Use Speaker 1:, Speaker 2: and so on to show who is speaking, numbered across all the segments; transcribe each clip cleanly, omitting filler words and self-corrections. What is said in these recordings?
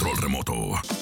Speaker 1: control remoto.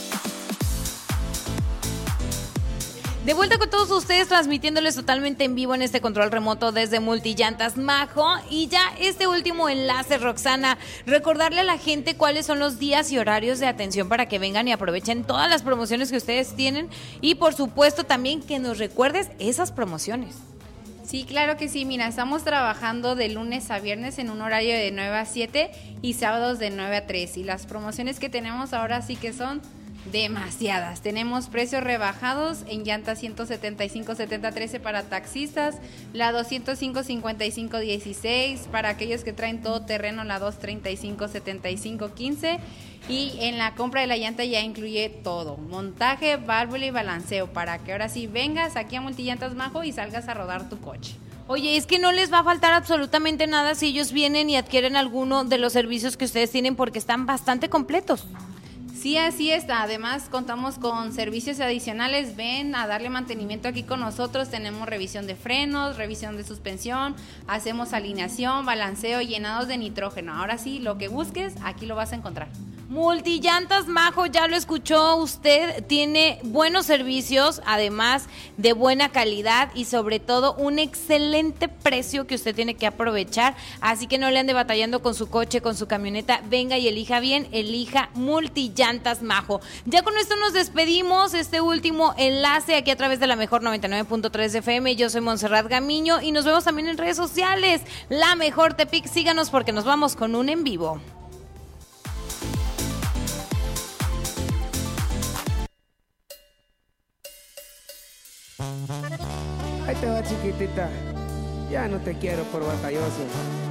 Speaker 2: De vuelta con todos ustedes, transmitiéndoles totalmente en vivo en este control remoto desde Multillantas Majo. Y ya este último enlace, Roxana, recordarle a la gente cuáles son los días y horarios de atención para que vengan y aprovechen todas las promociones que ustedes tienen. Y por supuesto también que nos recuerdes esas promociones.
Speaker 3: Sí, claro que sí. Mira, estamos trabajando de lunes a viernes en un horario de 9 a 7 y sábados de 9 a 3. Y las promociones que tenemos ahora sí que son demasiadas. Tenemos precios rebajados en llanta 175 70 13 para taxistas, la 205 55 16 para aquellos que traen todo terreno, la 235 75 15, y en la compra de la llanta ya incluye todo: montaje, válvula y balanceo, para que ahora sí vengas aquí a Multillantas Majo y salgas a rodar tu coche.
Speaker 2: Oye, es que no les va a faltar absolutamente nada si ellos vienen y adquieren alguno de los servicios que ustedes tienen, porque están bastante completos.
Speaker 3: Sí, así está. Además, contamos con servicios adicionales. Ven a darle mantenimiento aquí con nosotros. Tenemos revisión de frenos, revisión de suspensión, hacemos alineación, balanceo, llenados de nitrógeno. Ahora sí, lo que busques, aquí lo vas a encontrar.
Speaker 2: Multillantas Majo, ya lo escuchó usted, tiene buenos servicios, además de buena calidad y sobre todo un excelente precio que usted tiene que aprovechar, así que no le ande batallando con su coche, con su camioneta, venga y elija bien, elija Multillantas Majo. Ya con esto nos despedimos, este último enlace aquí a través de la mejor 99.3 FM, yo soy Montserrat Gamiño y nos vemos también en redes sociales, La Mejor Tepic, síganos porque nos vamos con un en vivo.
Speaker 4: Ahí te va, chiquitita. Ya no te quiero por batalloso.